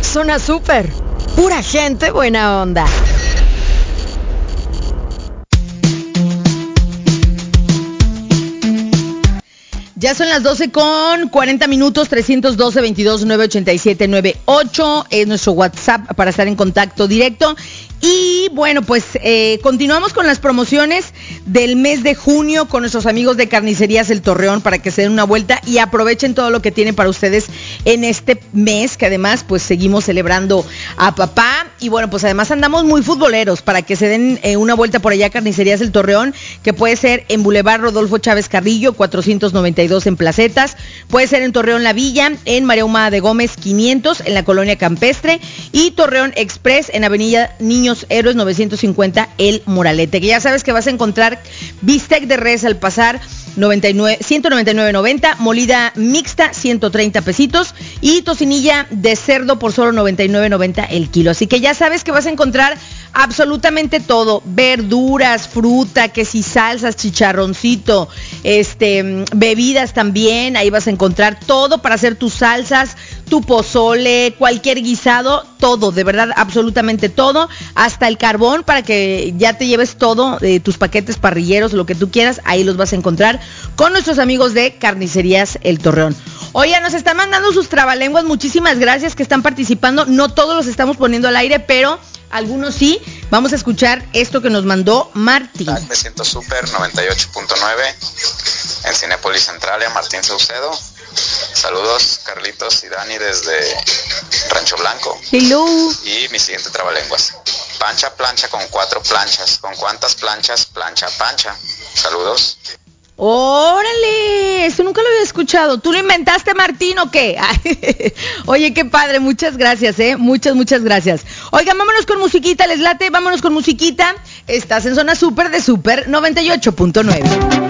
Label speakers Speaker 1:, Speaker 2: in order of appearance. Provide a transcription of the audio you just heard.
Speaker 1: Zona Super, pura gente buena onda. Ya son las 12:40, 312-22-987-98 es nuestro WhatsApp para estar en contacto directo. Y bueno, pues continuamos con las promociones del mes de junio con nuestros amigos de Carnicerías El Torreón para que se den una vuelta y aprovechen todo lo que tienen para ustedes en este mes, que además pues seguimos celebrando a papá. Y bueno, pues además andamos muy futboleros para que se den una vuelta por allá, Carnicerías El Torreón, que puede ser en Boulevard Rodolfo Chávez Carrillo, 492 en Placetas, puede ser en Torreón La Villa, en María Humada de Gómez 500, en la Colonia Campestre, y Torreón Express en Avenida Niños Héroes 950 El Moralete, que ya sabes que vas a encontrar bistec de res al pasar 199.90, molida mixta 130 pesitos y tocinilla de cerdo por solo 99.90 el kilo. Así que ya sabes que vas a encontrar absolutamente todo, verduras, fruta, que si salsas, chicharroncito, bebidas también, ahí vas a encontrar todo para hacer tus salsas, tu pozole, cualquier guisado, todo, de verdad, absolutamente todo, hasta el carbón para que ya te lleves todo, tus paquetes parrilleros, lo que tú quieras, ahí los vas a encontrar con nuestros amigos de Carnicerías El Torreón. Oye, nos están mandando sus trabalenguas, muchísimas gracias que están participando, no todos los estamos poniendo al aire, pero algunos sí. Vamos a escuchar esto que nos mandó Martín.
Speaker 2: Me siento súper, 98.9 en Cinépolis Centralia, Martín Saucedo. Saludos, Carlitos y Dani desde Rancho Blanco.
Speaker 1: Hello.
Speaker 2: Y mi siguiente trabalenguas: pancha, plancha con 4 planchas. ¿Con cuántas planchas? Plancha, pancha. Saludos.
Speaker 1: ¡Órale! Eso nunca lo había escuchado. ¿Tú lo inventaste, Martín, o qué? Oye, qué padre. Muchas gracias, muchas gracias. Oigan, vámonos con musiquita. ¿Les late? Vámonos con musiquita. Estás en Zona Super de Super 98.9.